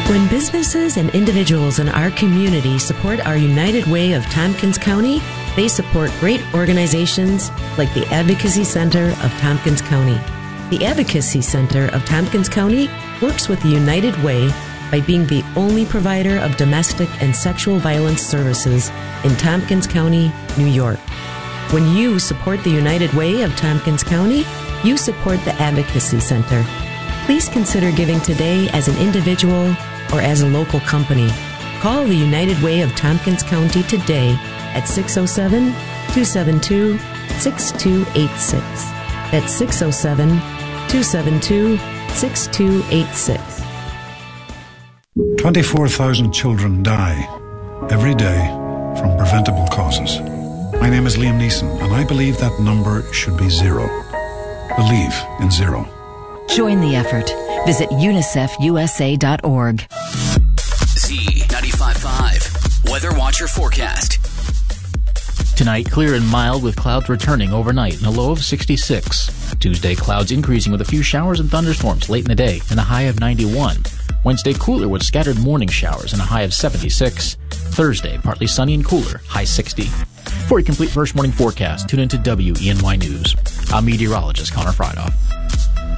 When businesses and individuals in our community support our United Way of Tompkins County, they support great organizations like the Advocacy Center of Tompkins County. The Advocacy Center of Tompkins County works with the United Way by being the only provider of domestic and sexual violence services in Tompkins County, New York. When you support the United Way of Tompkins County, you support the Advocacy Center. Please consider giving today as an individual or as a local company. Call the United Way of Tompkins County today at 607-272-6286. That's 607-272-6286. 24,000 children die every day from preventable causes. My name is Liam Neeson, and I believe that number should be zero. Believe in zero. Join the effort. Visit unicefusa.org. Z95.5 Weather Watcher Forecast. Tonight, clear and mild with clouds returning overnight and a low of 66. Tuesday, clouds increasing with a few showers and thunderstorms late in the day and a high of 91. Wednesday, cooler with scattered morning showers and a high of 76. Thursday, partly sunny and cooler, high 60. For a complete first morning forecast, tune into WENY News. I'm meteorologist Connor Friedhoff.